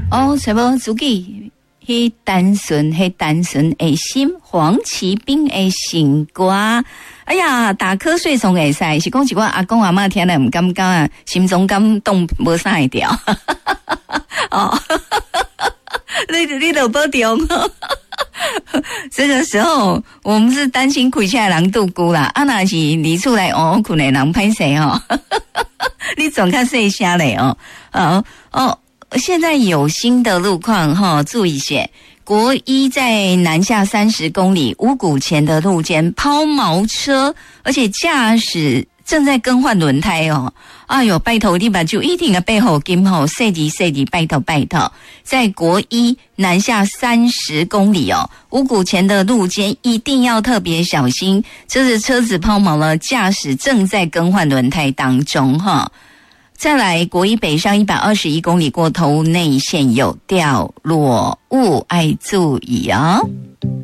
哦，什么自己迄单纯的心，黄奇兵的心歌。哎呀，打瞌睡从会使，是讲一个阿公阿嬷听了唔感觉啊，心中感动无啥会掉。哦，你都保重。这个时候我们是担心亏欠人度孤啦，啊那是你出来哦困的人歹势哦。你总看睡下嘞哦。现在有新的路况哈，注意些。国一在南下30公里五股前的路肩抛锚车，而且驾驶正在更换轮胎哦。哎呦，拜托你把就一定要背后跟后细滴拜托，在国一南下30公里哦，五股前的路肩一定要特别小心，这是车子抛锚了，驾驶正在更换轮胎当中哈。再来，国一北上121公里过头内线有掉落物，爱注意哦。